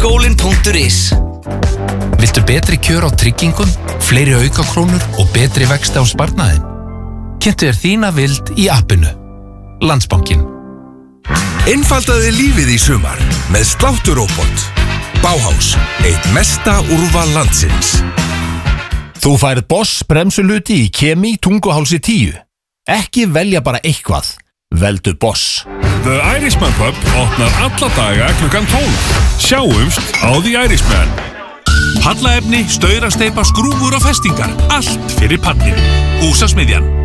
Skólinn.is. Viltu betri kjör á tryggingum, fleiri aukakrónur og betri vexti á sparnaðinn? Kynntu þér þína vild í appinu. Landsbankinn. Einfaldaðu lífið í sumar með slátturóbot. Bauhaus, eitt mesta úrval landsins. Þú færð Boss bremsuluti í Kemi Tunguhálsi 10. Ekki velja bara eitthvað. Veldu Boss. The Irishman Pub opnar alla daga klukkan 12. Sjáumst á The Irishman. Pallaefni, staurasteypa, skrúfur og festingar. Allt fyrir pallin. Húsasmiðjan.